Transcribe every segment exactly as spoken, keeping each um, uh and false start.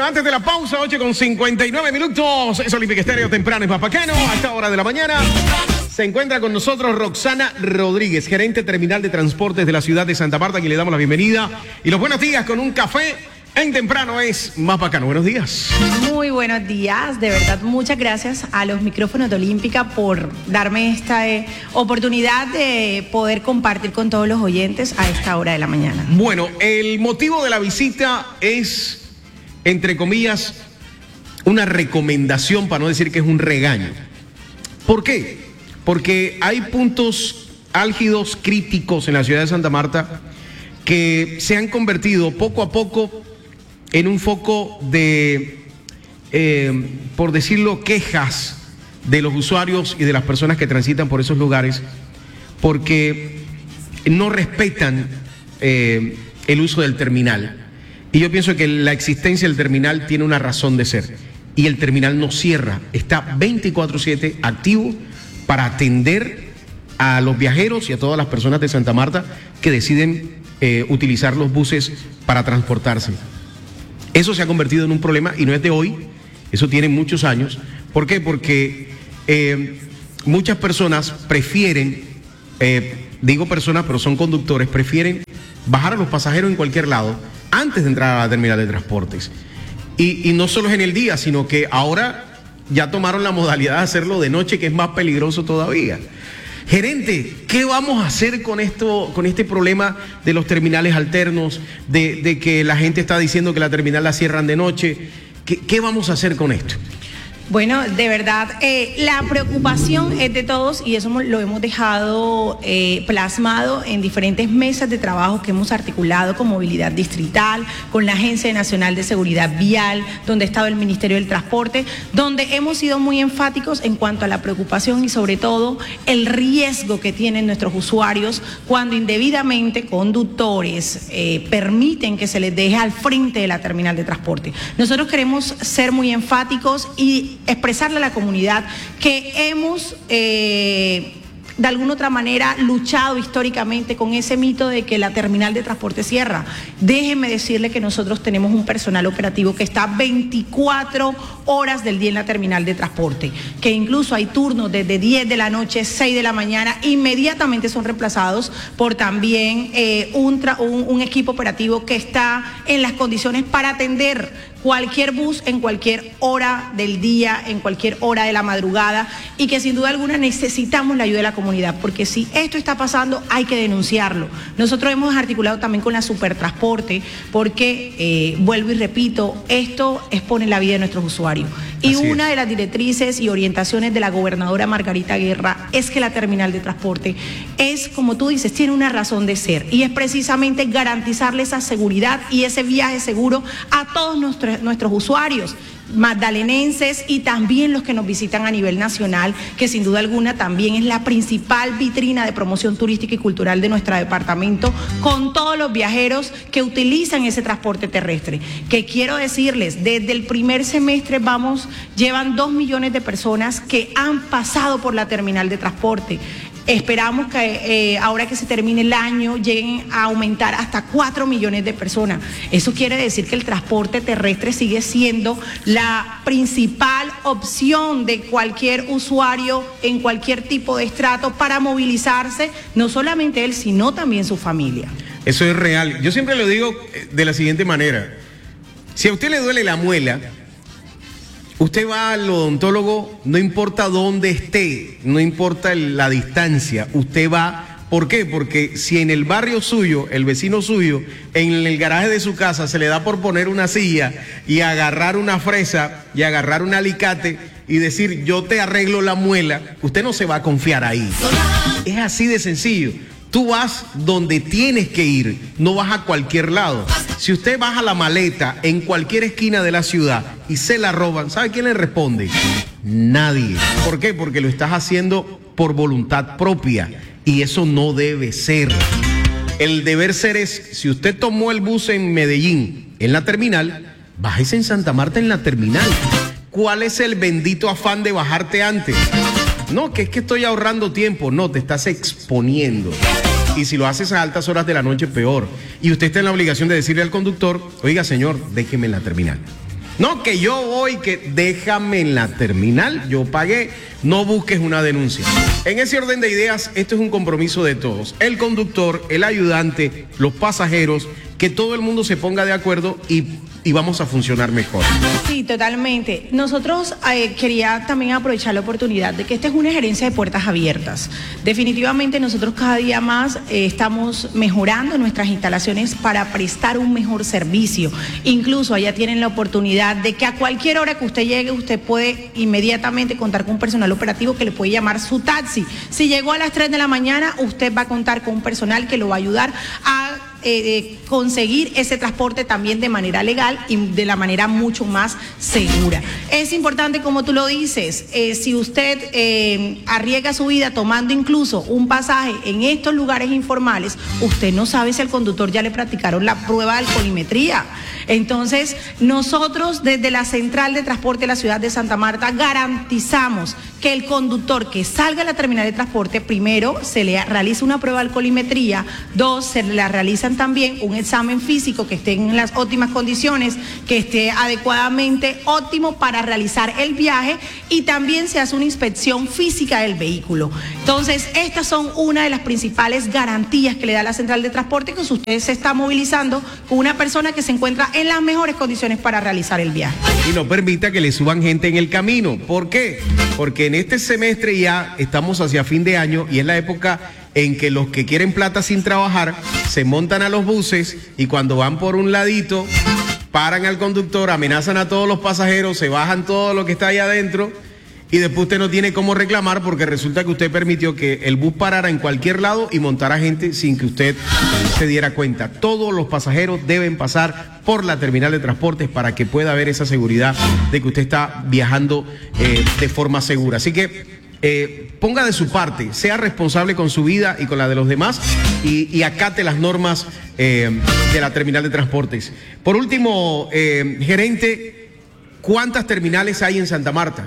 Bueno, antes de la pausa, ocho con cincuenta y nueve minutos, es Olímpica Estéreo, temprano y más bacano, a esta hora de la mañana. Se encuentra con nosotros Roxana Rodríguez, gerente terminal de transportes de la ciudad de Santa Marta, a quien le damos la bienvenida. Y los buenos días con un café en temprano es más bacano. Buenos días. Muy buenos días, de verdad, muchas gracias a los micrófonos de Olímpica por darme esta eh, oportunidad de poder compartir con todos los oyentes a esta hora de la mañana. Bueno, el motivo de la visita es, entre comillas, una recomendación, para no decir que es un regaño. ¿Por qué? Porque hay puntos álgidos, críticos en la ciudad de Santa Marta que se han convertido poco a poco en un foco de, eh, por decirlo, quejas de los usuarios y de las personas que transitan por esos lugares, porque no respetan eh, el uso del terminal. Y yo pienso que la existencia del terminal tiene una razón de ser, y el terminal no cierra, está veinticuatro siete activo para atender a los viajeros y a todas las personas de Santa Marta que deciden eh, utilizar los buses para transportarse. Eso se ha convertido en un problema y no es de hoy, eso tiene muchos años. ¿Por qué? Porque eh, muchas personas prefieren, eh, digo personas, pero son conductores, prefieren bajar a los pasajeros en cualquier lado antes de entrar a la terminal de transportes. Y, y no solo es en el día, sino que ahora ya tomaron la modalidad de hacerlo de noche, que es más peligroso todavía. Gerente, ¿qué vamos a hacer con esto, con este problema de los terminales alternos, de, de que la gente está diciendo que la terminal la cierran de noche? ¿Qué, qué vamos a hacer con esto? Bueno, de verdad, eh, la preocupación es de todos y eso lo hemos dejado eh, plasmado en diferentes mesas de trabajo que hemos articulado con Movilidad Distrital, con la Agencia Nacional de Seguridad Vial, donde ha estado el Ministerio del Transporte, donde hemos sido muy enfáticos en cuanto a la preocupación y sobre todo el riesgo que tienen nuestros usuarios cuando indebidamente conductores eh, permiten que se les deje al frente de la terminal de transporte. Nosotros queremos ser muy enfáticos y expresarle a la comunidad que hemos eh, de alguna otra manera luchado históricamente con ese mito de que la terminal de transporte cierra. Déjenme decirle que nosotros tenemos un personal operativo que está veinticuatro horas del día en la terminal de transporte, que incluso hay turnos desde diez de la noche, seis de la mañana, inmediatamente son reemplazados por también eh, un, un, un equipo operativo que está en las condiciones para atender cualquier bus en cualquier hora del día, en cualquier hora de la madrugada, y que sin duda alguna necesitamos la ayuda de la comunidad, porque si esto está pasando hay que denunciarlo. Nosotros hemos articulado también con la Supertransporte, porque, eh, vuelvo y repito, esto expone la vida de nuestros usuarios. Y Así una es. de las directrices y orientaciones de la gobernadora Margarita Guerra es que la terminal de transporte es, como tú dices, tiene una razón de ser, y es precisamente garantizarle esa seguridad y ese viaje seguro a todos nuestros nuestros usuarios magdalenenses y también los que nos visitan a nivel nacional, que sin duda alguna también es la principal vitrina de promoción turística y cultural de nuestro departamento, con todos los viajeros que utilizan ese transporte terrestre. Que quiero decirles, desde el primer semestre vamos, llevan dos millones de personas que han pasado por la terminal de transporte. Esperamos que eh, ahora que se termine el año lleguen a aumentar hasta cuatro millones de personas. Eso quiere decir que el transporte terrestre sigue siendo la principal opción de cualquier usuario en cualquier tipo de estrato para movilizarse, no solamente él, sino también su familia. Eso es real. Yo siempre lo digo de la siguiente manera. Si a usted le duele la muela, usted va al odontólogo, no importa dónde esté, no importa la distancia, usted va. ¿Por qué? Porque si en el barrio suyo, el vecino suyo, en el garaje de su casa se le da por poner una silla y agarrar una fresa y agarrar un alicate y decir yo te arreglo la muela, usted no se va a confiar ahí. Es así de sencillo. Tú vas donde tienes que ir, no vas a cualquier lado. Si usted baja la maleta en cualquier esquina de la ciudad y se la roban, ¿sabe quién le responde? Nadie. ¿Por qué? Porque lo estás haciendo por voluntad propia y eso no debe ser. El deber ser es, si usted tomó el bus en Medellín, en la terminal, bájese en Santa Marta en la terminal. ¿Cuál es el bendito afán de bajarte antes? No, que es que estoy ahorrando tiempo. No, te estás exponiendo. Y si lo haces a altas horas de la noche, peor. Y usted está en la obligación de decirle al conductor, oiga señor, déjeme en la terminal. No, que yo voy, que déjame en la terminal, yo pagué, no busques una denuncia. En ese orden de ideas, esto es un compromiso de todos. El conductor, el ayudante, los pasajeros, que todo el mundo se ponga de acuerdo y, y vamos a funcionar mejor. Sí, totalmente. Nosotros eh, quería también aprovechar la oportunidad de que esta es una gerencia de puertas abiertas. Definitivamente nosotros cada día más eh, estamos mejorando nuestras instalaciones para prestar un mejor servicio. Incluso allá tienen la oportunidad de que a cualquier hora que usted llegue, usted puede inmediatamente contar con un personal operativo que le puede llamar su taxi. Si llegó a las tres de la mañana, usted va a contar con un personal que lo va a ayudar a Eh, conseguir ese transporte también de manera legal y de la manera mucho más segura. Es importante, como tú lo dices, eh, si usted eh, arriesga su vida tomando incluso un pasaje en estos lugares informales, usted no sabe si al conductor ya le practicaron la prueba de alcoholimetría. Entonces, nosotros desde la Central de Transporte de la ciudad de Santa Marta garantizamos que el conductor que salga a la terminal de transporte, primero se le realiza una prueba de alcoholimetría, dos, se le realizan también un examen físico que esté en las óptimas condiciones, que esté adecuadamente óptimo para realizar el viaje, y también se hace una inspección física del vehículo. Entonces, estas son una de las principales garantías que le da la Central de Transporte, que usted se está movilizando con una persona que se encuentra en las mejores condiciones para realizar el viaje. Y no permita que le suban gente en el camino. ¿Por qué? Porque en este semestre ya estamos hacia fin de año y es la época en que los que quieren plata sin trabajar se montan a los buses y cuando van por un ladito paran al conductor, amenazan a todos los pasajeros, se bajan todo lo que está ahí adentro y después usted no tiene cómo reclamar porque resulta que usted permitió que el bus parara en cualquier lado y montara gente sin que usted se diera cuenta. Todos los pasajeros deben pasar por la terminal de transportes para que pueda haber esa seguridad de que usted está viajando eh, de forma segura. Así que Eh, ponga de su parte, sea responsable con su vida y con la de los demás y, y acate las normas eh, de la terminal de transportes. Por último, eh, gerente, ¿cuántas terminales hay en Santa Marta?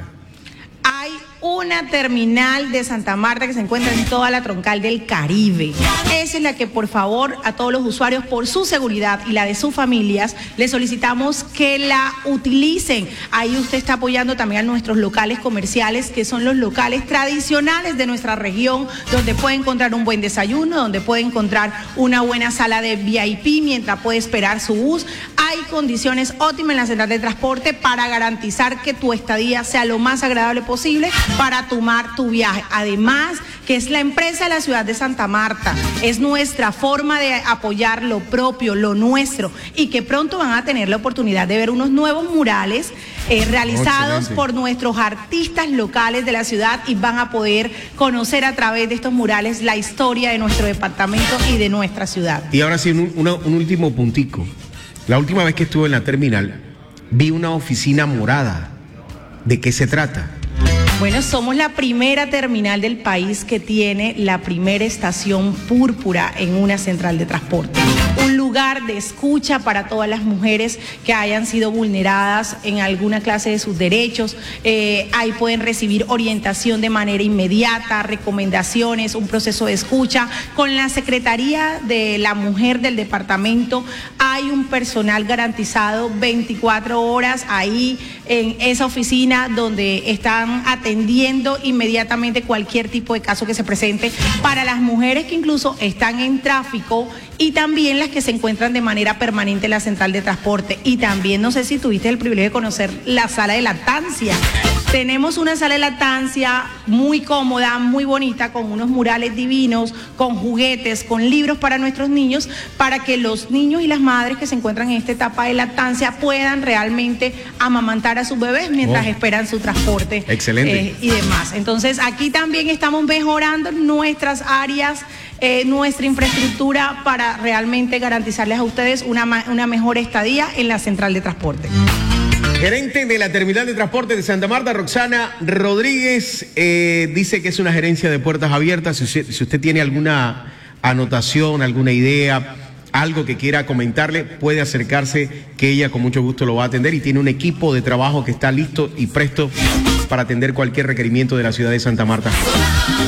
Hay una terminal de Santa Marta que se encuentra en toda la troncal del Caribe. Esa es la que, por favor, a todos los usuarios, por su seguridad y la de sus familias, les solicitamos que la utilicen. Ahí usted está apoyando también a nuestros locales comerciales, que son los locales tradicionales de nuestra región, donde puede encontrar un buen desayuno, donde puede encontrar una buena sala de V I P mientras puede esperar su bus. Hay condiciones óptimas en la central de transporte para garantizar que tu estadía sea lo más agradable posible para tomar tu viaje. Además, que es la empresa de la ciudad de Santa Marta, es nuestra forma de apoyar lo propio, lo nuestro, y que pronto van a tener la oportunidad de ver unos nuevos murales eh, realizados oh, por nuestros artistas locales de la ciudad y van a poder conocer a través de estos murales la historia de nuestro departamento y de nuestra ciudad. Y ahora sí, un, una, un último puntico. La última vez que estuve en la terminal, vi una oficina morada. ¿De qué se trata? Bueno, somos la primera terminal del país que tiene la primera estación púrpura en una central de transporte. Un lugar de escucha para todas las mujeres que hayan sido vulneradas en alguna clase de sus derechos. Eh, ahí pueden recibir orientación de manera inmediata, recomendaciones, un proceso de escucha. Con la Secretaría de la Mujer del departamento hay un personal garantizado veinticuatro horas ahí en esa oficina donde están atendiendo inmediatamente cualquier tipo de caso que se presente para las mujeres que incluso están en tráfico y también las que se encuentran de manera permanente en la central de transporte. Y también, no sé si tuviste el privilegio de conocer la sala de lactancia. Tenemos una sala de lactancia muy cómoda, muy bonita, con unos murales divinos, con juguetes, con libros para nuestros niños, para que los niños y las madres que se encuentran en esta etapa de lactancia puedan realmente amamantar a sus bebés mientras oh. esperan su transporte. Excelente. Eh, y demás. Entonces, aquí también estamos mejorando nuestras áreas, eh, nuestra infraestructura para realmente garantizarles a ustedes una, una mejor estadía en la central de transporte. Gerente de la terminal de transporte de Santa Marta, Roxana Rodríguez, eh, dice que es una gerencia de puertas abiertas. Si usted, si usted tiene alguna anotación, alguna idea, algo que quiera comentarle, puede acercarse, que ella con mucho gusto lo va a atender y tiene un equipo de trabajo que está listo y presto para atender cualquier requerimiento de la ciudad de Santa Marta.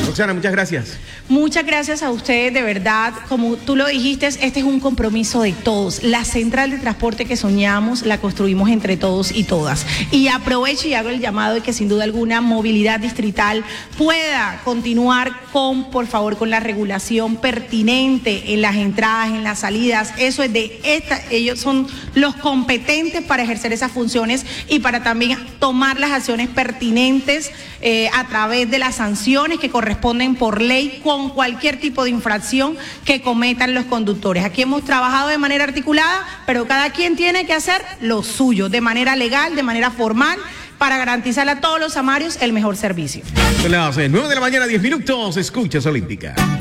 Roxana, muchas gracias. Muchas gracias a ustedes, de verdad. Como tú lo dijiste, este es un compromiso de todos. La central de transporte que soñamos la construimos entre todos y todas. Y aprovecho y hago el llamado de que sin duda alguna movilidad distrital pueda continuar con, por favor, con la regulación pertinente en las entradas, en las salidas. Eso es de esta, ellos son los competentes para ejercer esas funciones y para también tomar las acciones pertinentes eh, a través de las sanciones que corresponden por ley con cualquier tipo de infracción que cometan los conductores. Aquí hemos trabajado de manera articulada, pero cada quien tiene que hacer lo suyo, de manera legal, de manera formal, para garantizarle a todos los samarios el mejor servicio. Son las nueve de la mañana, diez minutos, escuchas Olímpica.